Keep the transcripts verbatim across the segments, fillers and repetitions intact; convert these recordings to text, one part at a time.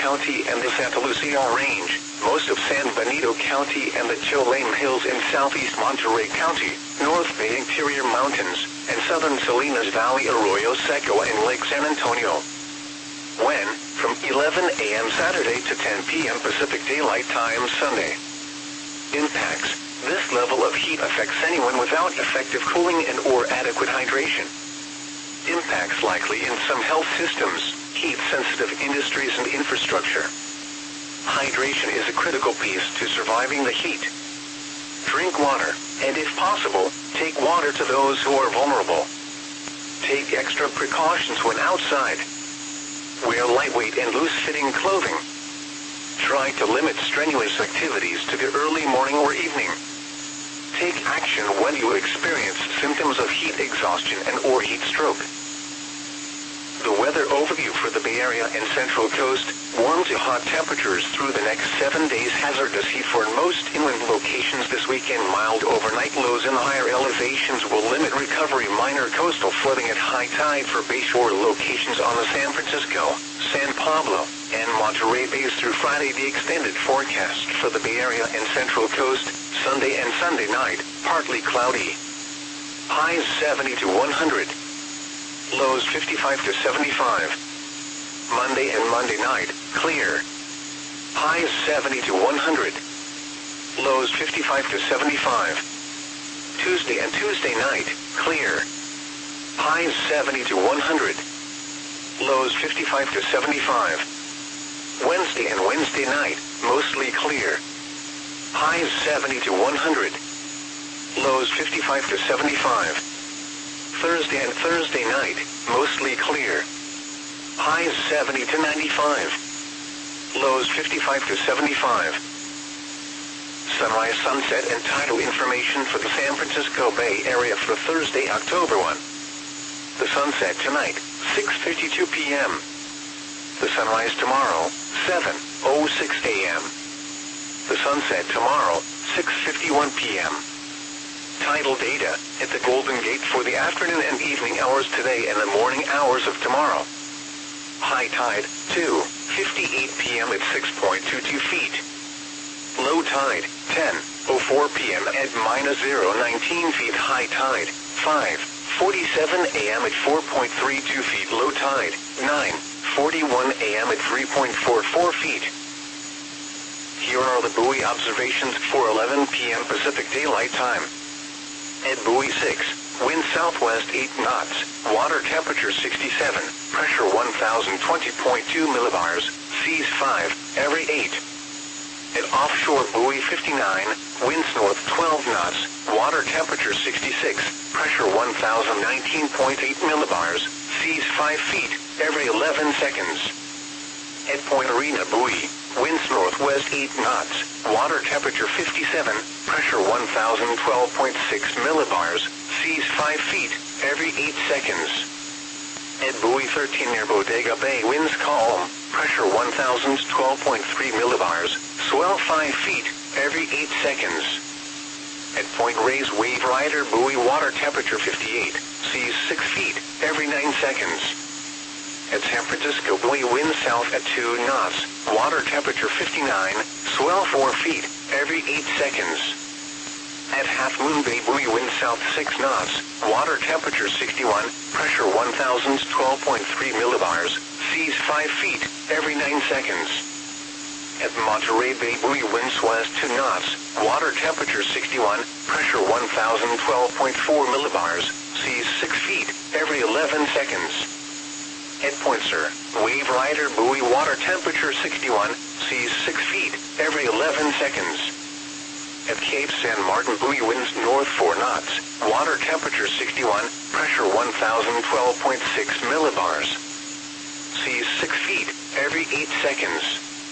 County and the Santa Lucia Range, most of San Benito County and the Cholame Hills in southeast Monterey County, North Bay Interior Mountains, and southern Salinas Valley, Arroyo Seco, and Lake San Antonio. When, from eleven a m Saturday to ten p m Pacific Daylight Time Sunday. Impacts. This level of heat affects anyone without effective cooling and or adequate hydration. Impacts likely in some health systems, heat-sensitive industries and infrastructure. Hydration is a critical piece to surviving the heat. Drink water, and if possible, take water to those who are vulnerable. Take extra precautions when outside. Wear lightweight and loose-fitting clothing. Try to limit strenuous activities to the early morning or evening. Take action when you experience symptoms of heat exhaustion and or heat stroke. The weather overview for the Bay Area and Central Coast: warm to hot temperatures through the next seven days. Hazardous heat for most inland locations this weekend. Mild overnight lows in the higher elevations will limit recovery. Minor coastal flooding at high tide for bayshore locations on the San Francisco, San Pablo, and Monterey Bays through Friday. The extended forecast for the Bay Area and Central Coast: Sunday and Sunday night, partly cloudy. Highs seventy to one hundred. Lows fifty-five to seventy-five. Monday and Monday night, clear. Highs seventy to one hundred. Lows fifty-five to seventy-five. Tuesday and Tuesday night, clear. Highs seventy to one hundred. Lows fifty-five to seventy-five. Wednesday and Wednesday night, mostly clear. Highs seventy to one hundred. Lows fifty-five to seventy-five. Thursday and Thursday night, mostly clear. Highs seventy to ninety-five. Lows fifty-five to seventy-five. Sunrise, sunset, and tidal information for the San Francisco Bay Area for Thursday, October first. The sunset tonight, six fifty-two p m The sunrise tomorrow, seven oh six a m The sunset tomorrow, six fifty-one p m Tidal data at the Golden Gate for the afternoon and evening hours today and the morning hours of tomorrow. High tide, two fifty-eight p m at six point two two feet. Low tide, ten oh four p m at minus zero nineteen feet. High tide, five forty-seven a m at four point three two feet. Low tide, nine forty-one a m at three point four four feet. Here are the buoy observations for eleven p m Pacific Daylight Time. At buoy six, wind southwest eight knots, water temperature sixty-seven, pressure one thousand twenty point two millibars, seas five, every eight. At offshore buoy fifty-nine, winds north twelve knots, water temperature sixty-six, pressure one thousand nineteen point eight millibars, seas five feet, every eleven seconds. At Point Arena buoy, winds northwest eight knots, water temperature fifty-seven, pressure one thousand twelve point six millibars, seas five feet, every eight seconds. At buoy thirteen near Bodega Bay, winds calm, pressure one thousand twelve point three millibars, swell five feet, every eight seconds. At Point Reyes Wave Rider buoy, water temperature fifty-eight, seas six feet, every nine seconds. At San Francisco buoy, wind south at two knots, water temperature fifty-nine, swell four feet, every eight seconds. At Half Moon Bay buoy, wind south six knots, water temperature sixty-one, pressure one thousand twelve point three millibars, seas five feet, every nine seconds. At Monterey Bay buoy, winds west two knots, water temperature sixty-one, pressure one thousand twelve point four millibars, seas six feet, every eleven seconds. At Point Sur, Wave Rider buoy, water temperature sixty-one, seas six feet, every eleven seconds. At Cape San Martin buoy, winds north four knots, water temperature sixty-one, pressure one thousand twelve point six millibars, seas six feet, every eight seconds.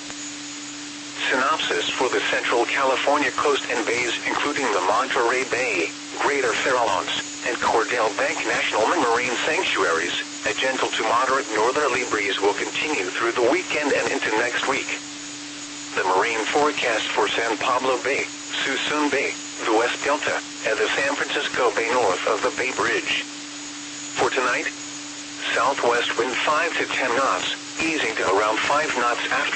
Synopsis for the Central California coast and bays, including the Monterey Bay, Greater Farallones, and Cordell Bank National Marine Sanctuaries. A gentle to moderate northerly breeze will continue through the weekend and into next week. The marine forecast for San Pablo Bay, Suisun Bay, the West Delta, and the San Francisco Bay north of the Bay Bridge. For tonight, southwest wind five to ten knots, easing to around five knots after